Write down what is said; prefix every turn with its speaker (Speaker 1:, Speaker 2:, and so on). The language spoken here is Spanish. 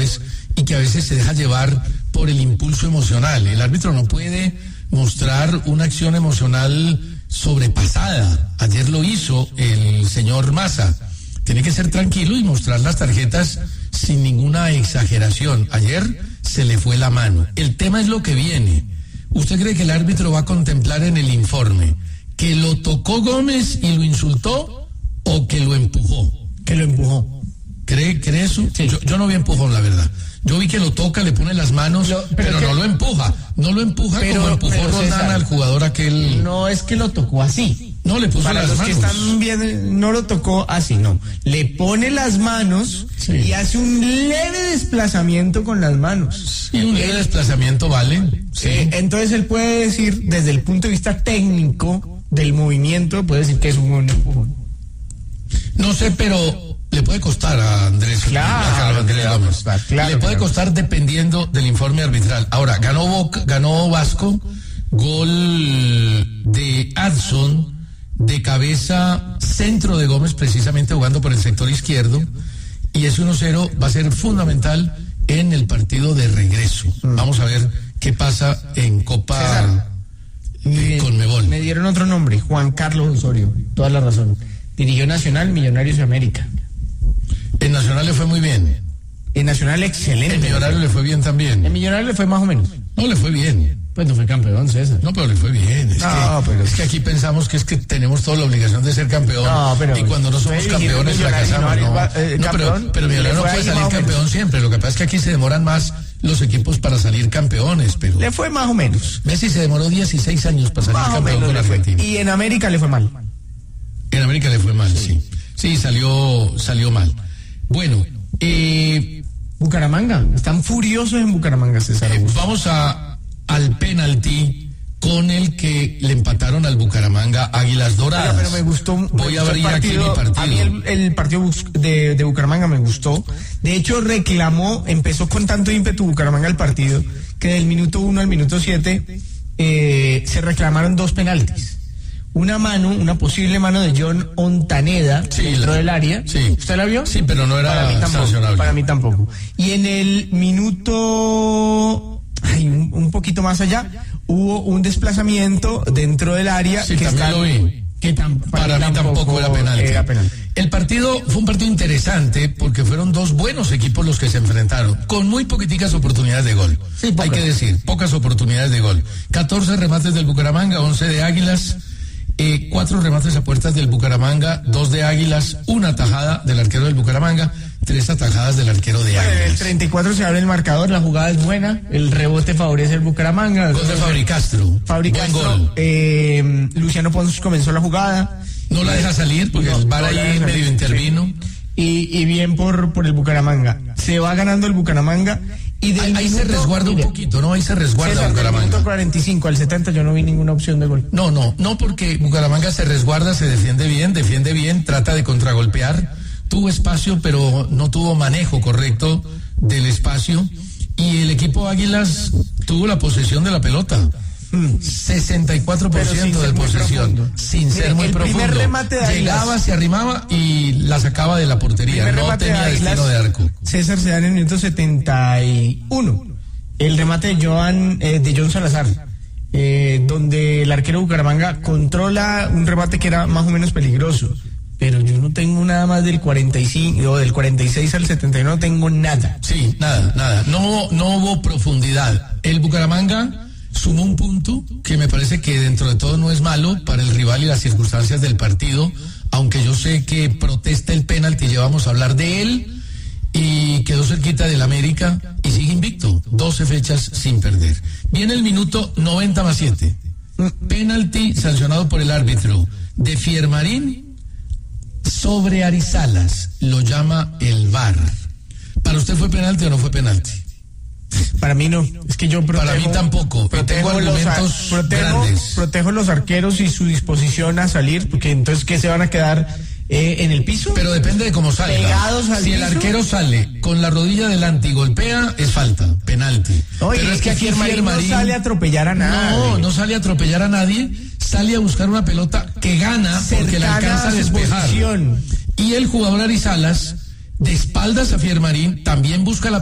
Speaker 1: jugadores y que a veces se deja llevar por el impulso emocional. El árbitro no puede mostrar una acción emocional sobrepasada. Ayer lo hizo el señor Massa. Tiene que ser tranquilo y mostrar las tarjetas sin ninguna exageración. Ayer se le fue la mano. El tema es lo que viene. ¿Usted cree que el árbitro va a contemplar en el informe que lo tocó Gómez y lo insultó o que lo empujó?
Speaker 2: Que lo empujó.
Speaker 1: ¿Cree eso?
Speaker 2: Sí.
Speaker 1: Yo no vi empujón, la verdad. Yo vi que lo toca, le pone las manos, pero no lo empuja. No lo empuja como empujó Roldán al jugador aquel.
Speaker 2: No es que lo tocó así.
Speaker 1: No, le puso
Speaker 2: Para
Speaker 1: las
Speaker 2: los
Speaker 1: manos.
Speaker 2: que están bien, no lo tocó así, no. Le pone las manos y hace un leve desplazamiento con las manos.
Speaker 1: Y un leve desplazamiento vale. Sí.
Speaker 2: Entonces él puede decir, desde el punto de vista técnico del movimiento, puede decir que es un buen empujón.
Speaker 1: No sé, pero le puede costar a Andrés.
Speaker 2: Claro,
Speaker 1: Andrés Gómez.
Speaker 2: Claro,
Speaker 1: le puede costar dependiendo del informe arbitral. Ahora, ganó Vasco, gol de Adson, de cabeza, centro de Gómez, precisamente jugando por el sector izquierdo, y ese 1-0 va a ser fundamental en el partido de regreso. Vamos a ver qué pasa en Copa Conmebol.
Speaker 2: Me dieron otro nombre, Juan Carlos Osorio, toda la razón. Dirigió Nacional, Millonarios de América.
Speaker 1: En Nacional le fue muy bien.
Speaker 2: En Nacional excelente.
Speaker 1: En Millonarios le fue bien también.
Speaker 2: En Millonarios le fue más o menos.
Speaker 1: No, le fue bien.
Speaker 2: Pues no fue campeón, César.
Speaker 1: No, pero le fue bien. Es que aquí pensamos que es que tenemos toda la obligación de ser campeón.
Speaker 2: No, pero
Speaker 1: y cuando no somos campeones fracasamos. Pero Millonarios no puede salir campeón siempre. Lo que pasa es que aquí se demoran más los equipos para salir campeones. Pero
Speaker 2: le fue más o menos.
Speaker 1: Messi se demoró 16 años para salir
Speaker 2: más
Speaker 1: campeón con Argentina.
Speaker 2: Y en América le fue mal.
Speaker 1: En América le fue mal, sí. Sí, salió mal. Bueno,
Speaker 2: Bucaramanga. Están furiosos en Bucaramanga, César.
Speaker 1: Vamos al penalti con el que le empataron al Bucaramanga Águilas Doradas.
Speaker 2: Pero me gustó.
Speaker 1: Voy a abrir aquí mi partido.
Speaker 2: A mí el partido de Bucaramanga me gustó. De hecho, empezó con tanto ímpetu Bucaramanga el partido, que del minuto 1 al minuto 7 se reclamaron 2 penaltis. Una posible mano de John Ontaneda dentro del área.
Speaker 1: Sí.
Speaker 2: ¿Usted la vio?
Speaker 1: Sí, pero no era sancionable.
Speaker 2: Para mí tampoco. Y en el minuto un poquito más allá hubo un desplazamiento dentro del área.
Speaker 1: Sí, que también lo vi.
Speaker 2: Que
Speaker 1: para mí tampoco era penalti. El partido fue un partido interesante porque fueron 2 buenos equipos los que se enfrentaron, con muy poquiticas oportunidades de gol.
Speaker 2: Sí,
Speaker 1: hay que decir, pocas oportunidades de gol. 14 remates del Bucaramanga, 11 de Águilas. 4 remates a puertas del Bucaramanga, 2 de Águilas, 1 atajada del arquero del Bucaramanga, 3 atajadas del arquero de Águilas.
Speaker 2: En el 34 se abre el marcador, la jugada es buena, el rebote favorece al Bucaramanga.
Speaker 1: Gol de Fabricastro. Buen gol.
Speaker 2: Luciano Pons comenzó la jugada.
Speaker 1: No la deja salir porque el VAR ahí medio intervino.
Speaker 2: Y bien por el Bucaramanga. Se va ganando el Bucaramanga. Y
Speaker 1: ahí se resguarda un poquito, ¿no? Ahí se resguarda Bucaramanga.
Speaker 2: Del minuto 45 al 70 yo no vi ninguna opción de gol.
Speaker 1: No, porque Bucaramanga se resguarda, se defiende bien, trata de contragolpear. Tuvo espacio, pero no tuvo manejo correcto del espacio. Y el equipo Águilas tuvo la posesión de la pelota. 64% de posesión, sin ser muy profundo.
Speaker 2: Primer remate de
Speaker 1: llegaba, se arrimaba y la sacaba de la portería. No tenía destino de arco.
Speaker 2: César se da en el minuto 71. El remate de John Salazar, donde el arquero Bucaramanga controla un remate que era más o menos peligroso. Pero yo no tengo nada más del 45 o del 46 al 71, no tengo nada.
Speaker 1: Sí, nada. No hubo profundidad. El Bucaramanga sumó un punto que me parece que dentro de todo no es malo para el rival y las circunstancias del partido, aunque yo sé que protesta el penalti, ya vamos a hablar de él, y quedó cerquita del América y sigue invicto, 12 fechas sin perder. Viene el minuto 90+7, penalti sancionado por el árbitro de Fiermarín sobre Arizalas, lo llama el VAR. ¿Para usted fue penalti o no fue penalti?
Speaker 2: Para mí no, es que yo protejo.
Speaker 1: Para mí tampoco, tengo argumentos grandes.
Speaker 2: Protejo los arqueros y su disposición a salir, porque entonces ¿qué se van a quedar en el piso?
Speaker 1: Pero depende de cómo salga.
Speaker 2: Pegados al
Speaker 1: si
Speaker 2: piso.
Speaker 1: El arquero sale con la rodilla delante y golpea, es falta, penalti.
Speaker 2: Oye, pero es que aquí Fiermarín no sale a atropellar a nadie.
Speaker 1: No sale a atropellar a nadie, sale a buscar una pelota que gana porque la alcanza a despejar. Y el jugador Arizalas, de espaldas a Fiermarín, también busca la